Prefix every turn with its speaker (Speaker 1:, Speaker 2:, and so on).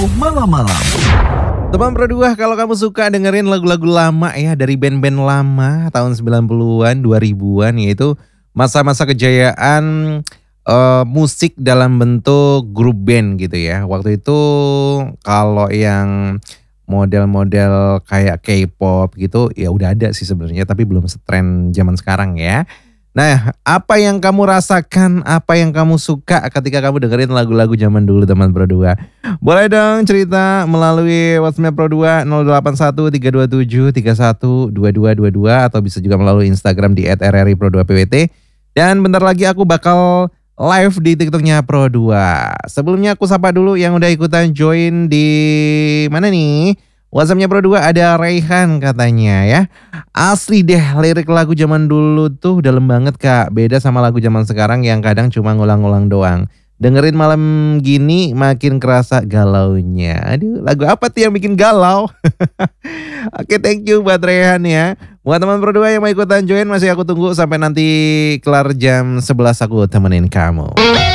Speaker 1: Malam-malam. Teman Pro2, kalau kamu suka dengerin lagu-lagu lama ya dari band-band lama tahun 90-an, 2000-an, yaitu masa-masa kejayaan musik dalam bentuk grup band gitu ya. Waktu itu kalau yang model-model kayak K-pop gitu ya udah ada sih sebenarnya, tapi belum setren zaman sekarang ya. Nah, apa yang kamu rasakan, apa yang kamu suka ketika kamu dengerin lagu-lagu zaman dulu teman Pro2? Boleh dong cerita melalui WhatsApp Pro2 081 327 312222 atau bisa juga melalui Instagram di @rripro2pwt. Dan bentar lagi aku bakal live di TikToknya Pro2. Sebelumnya aku sapa dulu yang udah ikutan join di mana nih? WhatsAppnya Pro2 ada Raihan katanya ya. Asli deh, lirik lagu zaman dulu tuh dalam banget Kak. Beda sama lagu zaman sekarang yang kadang cuma ngulang-ngulang doang. Dengerin malam gini makin kerasa galaunya. Aduh, lagu apa tuh yang bikin galau? Oke, thank you buat Rehan ya. Buat teman berdua yang mau ikutan join, masih aku tunggu sampai nanti kelar jam 11 aku temenin kamu.